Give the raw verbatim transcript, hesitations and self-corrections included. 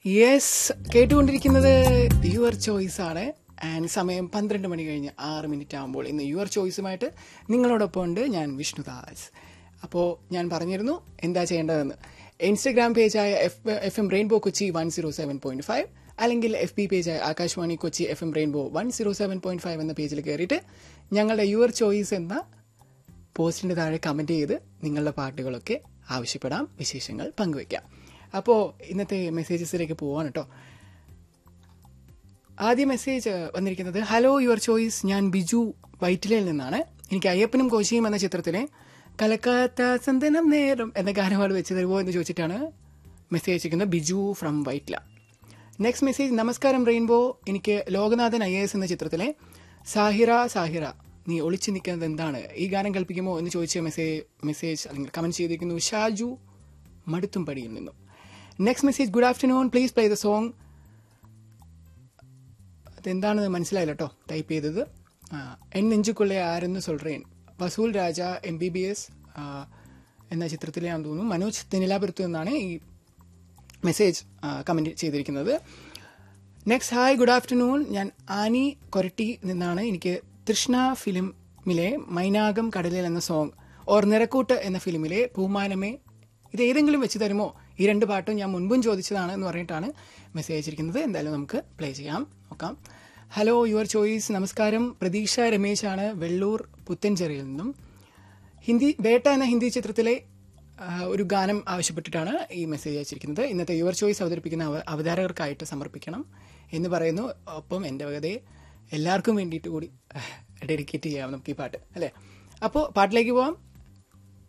Yes, കേട്ടുകൊണ്ടിരിക്കുന്നത് your choice ആണ്. And സമയം പന്ത്രണ്ട് മണി കഴിഞ്ഞ് ആറ് മിനിറ്റ് ആകുമ്പോൾ ഇന്ന് യുവർ ചോയ്സുമായിട്ട് നിങ്ങളോടൊപ്പം ഉണ്ട് ഞാൻ വിഷ്ണുദാസ്. അപ്പോൾ ഞാൻ പറഞ്ഞിരുന്നു എന്താ ചെയ്യേണ്ടതെന്ന്. Instagram പേജായ F F M rainbow Kochi one zero seven point five അല്ലെങ്കിൽ F B പേജായ Akashvani Kochi F M rainbow one zero seven point five എന്ന പേജിൽ കയറിയിട്ട് ഞങ്ങളുടെ യുവർ ചോയ്സ് എന്ന പോസ്റ്റിൻ്റെ താഴെ കമൻറ്റ് ചെയ്ത് നിങ്ങളുടെ പാട്ടുകളൊക്കെ ആവശ്യപ്പെടാം, വിശേഷങ്ങൾ പങ്കുവയ്ക്കാം. അപ്പോൾ ഇന്നത്തെ മെസ്സേജസിലേക്ക് പോവാണ് കേട്ടോ. ആദ്യ മെസ്സേജ് വന്നിരിക്കുന്നത്, ഹലോ യുവർ ചോയ്സ്, ഞാൻ ബിജു വൈറ്റിലയിൽ നിന്നാണ്. എനിക്ക് അയ്യപ്പനും കോശിയും എന്ന ചിത്രത്തിലെ കലക്കാത്ത സന്തനം നേരം എന്ന ഗാനപാട് വെച്ച് തരുമോ എന്ന് ചോദിച്ചിട്ടാണ് മെസ്സേജ് അയച്ചിരിക്കുന്നത്. Biju from Vyttila. Next message, നമസ്കാരം റെയിൻബോ, എനിക്ക് ലോകനാഥൻ ഐ എ എസ് എന്ന ചിത്രത്തിലെ സാഹിറ സാഹിറ നീ ഒളിച്ചു നിൽക്കുന്നത് എന്താണ്, ഈ ഗാനം കൽപ്പിക്കുമോ എന്ന് ചോദിച്ച മെസ്സേജ് മെസ്സേജ് അല്ലെങ്കിൽ കമൻറ്റ് ചെയ്തിരിക്കുന്നു ഷാജു മടുത്തുംപടിയിൽ നിന്നും. Next message, good afternoon, please play the song. അതെന്താണെന്ന് മനസ്സിലായില്ല കേട്ടോ ടൈപ്പ് ചെയ്തത്. എൻ നെഞ്ചുകൊള്ളെ ആരെന്ന് സൊല്ലേൻ, വസൂൽ രാജ എം ബി ബി എസ് എന്ന ചിത്രത്തിലാണെന്ന് തോന്നുന്നു. മനോജ് തെനിലാപുരത്ത് നിന്നാണ് ഈ മെസ്സേജ് കമൻറ്റ് ചെയ്തിരിക്കുന്നത്. നെക്സ്റ്റ്, ഹായ് ഗുഡ് ആഫ്റ്റർനൂൺ, ഞാൻ ആനി കൊരട്ടി നിന്നാണ്. എനിക്ക് തൃഷ്ണ ഫിലിമിലെ മൈനാകം കടലിൽ എന്ന സോങ് ഓർ നിറക്കൂട്ട് എന്ന ഫിലിമിലെ പൂമാനമേ ഇത് ഏതെങ്കിലും വെച്ച് തരുമോ, ഈ രണ്ട് പാട്ടും ഞാൻ മുൻപും ചോദിച്ചതാണ് എന്ന് പറഞ്ഞിട്ടാണ് മെസ്സേജ് അയച്ചിരിക്കുന്നത്. എന്തായാലും നമുക്ക് പ്ലേ ചെയ്യാം, നോക്കാം. ഹലോ യുവർ ചോയ്സ്, നമസ്കാരം, പ്രതീക്ഷ രമേശാണ് വെള്ളൂർ പുത്തൻചെറിയിൽ നിന്നും. ഹിന്ദി വേട്ട എന്ന ഹിന്ദി ചിത്രത്തിലെ ഒരു ഗാനം ആവശ്യപ്പെട്ടിട്ടാണ് ഈ മെസ്സേജ് അയച്ചിരിക്കുന്നത്. ഇന്നത്തെ യുവർ ചോയ്സ് അവതരിപ്പിക്കുന്ന അവതാരകർക്കായിട്ട് സമർപ്പിക്കണം എന്ന് പറയുന്നു. ഒപ്പം എൻ്റെ വകതയെ എല്ലാവർക്കും വേണ്ടിയിട്ട് കൂടി ഡെഡിക്കേറ്റ് ചെയ്യാം നമുക്ക് ഈ പാട്ട്, അല്ലേ? അപ്പോൾ പാട്ടിലേക്ക് പോവാം.